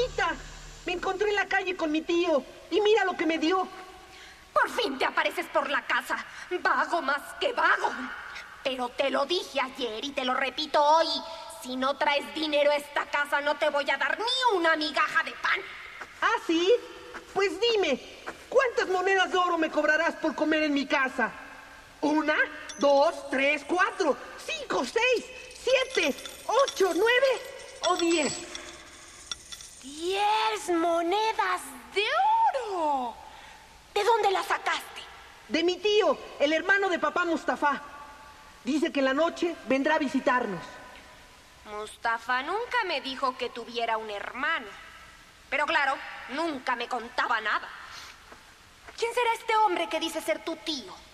Mamita, me encontré en la calle con mi tío y mira lo que me dio. Por fin te apareces por la casa, vago más que vago. Pero te lo dije ayer y te lo repito hoy. Si no traes dinero a esta casa, no te voy a dar ni una migaja de pan. ¿Ah, sí? Pues dime, ¿cuántas monedas de oro me cobrarás por comer en mi casa? ¿1, 2, 3, 4, 5, 6, 7, 8, 9 o 10? 10 monedas de oro. ¿De dónde las sacaste? De mi tío, el hermano de papá Mustafa. Dice que en la noche vendrá a visitarnos. Mustafa nunca me dijo que tuviera un hermano. Pero claro, nunca me contaba nada. ¿Quién será este hombre que dice ser tu tío?